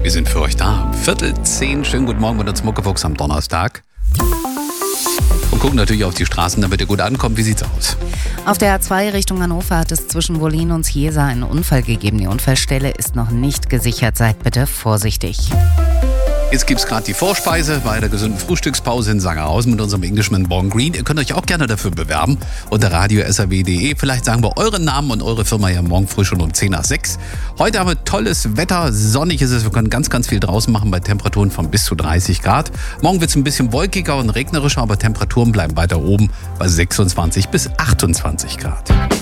Wir sind für euch da. 9:45. Schönen guten Morgen mit uns Muckefuchs am Donnerstag. Und gucken natürlich auf die Straßen, damit ihr gut ankommt. Wie sieht's aus? Auf der A2 Richtung Hannover hat es zwischen Wollin und Chiesa einen Unfall gegeben. Die Unfallstelle ist noch nicht gesichert. Seid bitte vorsichtig. Jetzt gibt's gerade die Vorspeise bei der gesunden Frühstückspause in Sangerhausen mit unserem Englishman Born Green. Ihr könnt euch auch gerne dafür bewerben unter radio.srw.de. Vielleicht sagen wir euren Namen und eure Firma ja morgen früh schon um 10 nach 6. Heute haben wir tolles Wetter, sonnig ist es. Wir können ganz, ganz viel draußen machen bei Temperaturen von bis zu 30 Grad. Morgen wird's ein bisschen wolkiger und regnerischer, aber Temperaturen bleiben weiter oben bei 26 bis 28 Grad.